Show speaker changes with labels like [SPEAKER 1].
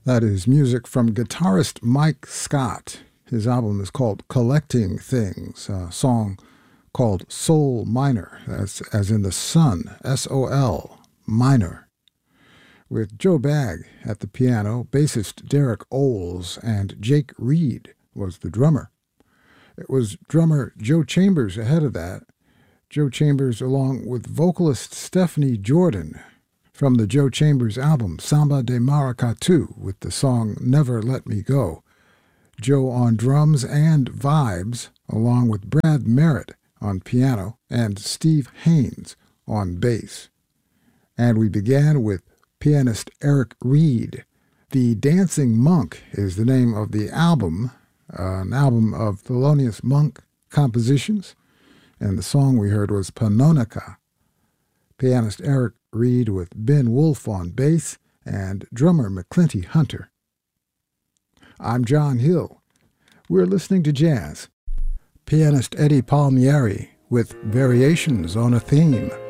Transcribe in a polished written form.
[SPEAKER 1] That is music from guitarist Mike Scott. His album is called Collecting Things, a song called Sol Minor, as in the sun, S-O-L, minor. With Joe Bagg at the piano, bassist Derek Oles, and Jake Reed was the drummer. It was drummer Joe Chambers ahead of that. Joe Chambers along with vocalist Stephanie Jordan from the Joe Chambers album Samba de Maracatu with the song Never Let Me Go. Joe on drums and vibes along with Brad Merritt on piano and Steve Haynes on bass. And we began with pianist Eric Reed. The Dancing Monk is the name of the album, an album of Thelonious Monk compositions, and the song we heard was Panonica. Pianist Eric Reed with Ben Wolf on bass and drummer McClinty Hunter. I'm John Hill. We're listening to jazz. Pianist Eddie Palmieri with Variations on a Theme.